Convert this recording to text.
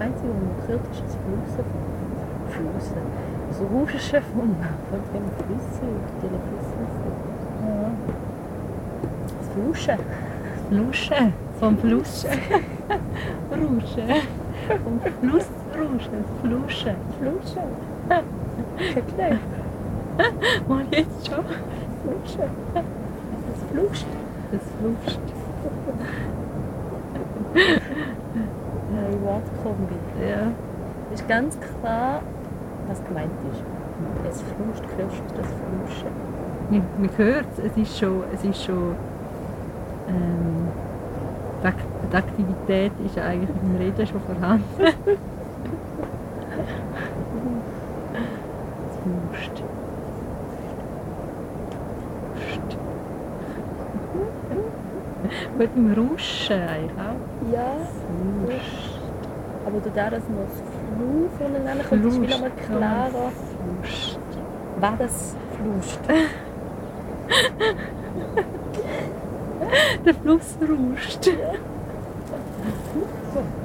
Einzige, was man gehört ist das Flussen. Das Rauschen von dem Flüssen, dieser Flüssen. Ja. Das Fluschen. Fluschen. Vom Fluss. Rauschen. Vom Fluss rauschen. Fluschen. Fluschen. Kennst du das? Mal jetzt schon. Fluschen. Das Fluscht. Das Fluscht. Neue Wortkombi. Ja. Es ist ganz klar, was gemeint ist. Es fluscht, hörst du das Fluschen? Man hört es, ist schon die Aktivität ist eigentlich im Reden schon vorhanden. Es fluscht. Gut, im Rauschen eigentlich auch. Ja. Fluscht. Aber du da das noch das Flu vorne nennen kommt, ist wieder mal klarer, Fluscht. was das fluscht. Der Fluss rauscht. So.